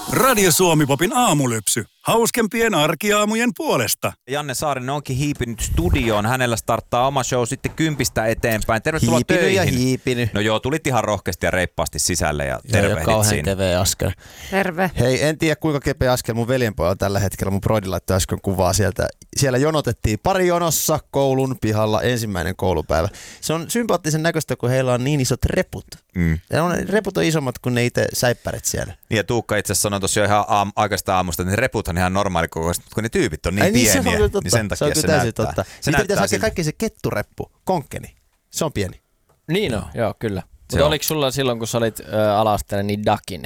Radio Suomi-popin aamulypsy. Hauskempien arkiaamujen puolesta. Janne Saarinen onkin hiipinyt studioon. Hänellä starttaa oma show sitten 10 eteenpäin. Tervetuloa töihin. Hiipinyt. No joo, tulit ihan rohkeasti ja reippaasti sisälle ja tervehdit kauhean siinä. keveä askel. Terve. Hei, en tiedä kuinka kepeä askel mun veljenpojalla tällä hetkellä. Mun broidi laittoi äsken kuvaa sieltä. Siellä jonotettiin pari jonossa koulun pihalla ensimmäinen koulupäivä. Se on sympaattisen näköistä, kun heillä on niin isot reput. Reput on isommat kuin ne itse säippäret siellä. Ja Tuukka itse asiassa sanoi tuossa jo ihan aikaista aamusta, että ne reput on ihan normaali kokoiset, mutta kun ne tyypit on niin pieniä, niin sen takia se näyttää. Totta. Se Niitä pitäisi hakea kaikki se kettureppu, konkkeni. Se on pieni. Niin on, joo kyllä. Mutta oliko sulla silloin, kun sä olit ala-asteella, niin dakin?